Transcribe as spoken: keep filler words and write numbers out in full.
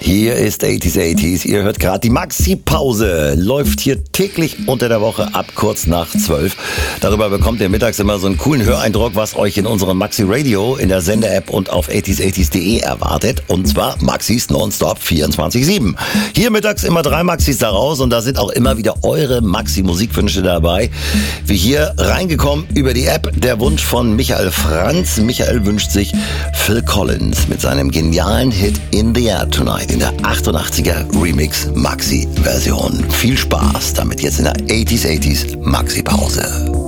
Hier ist achtziger achtziger. Ihr hört gerade die Maxi-Pause. Läuft hier täglich unter der Woche ab kurz nach zwölf. Darüber bekommt ihr mittags immer so einen coolen Höreindruck, was euch in unserem Maxi-Radio, in der Sender-App und auf achtziger achtziger punkt de erwartet. Und zwar Maxis nonstop vierundzwanzig sieben. Hier mittags immer drei Maxis daraus und da sind auch immer wieder eure Maxi-Musikwünsche dabei. Wie hier reingekommen über die App, der Wunsch von Michael Franz. Michael wünscht sich Phil Collins mit seinem genialen Hit In the Air Tonight in der achtundachtziger Remix Maxi-Version. Viel Spaß damit jetzt in der achtziger achtziger Maxi-Pause.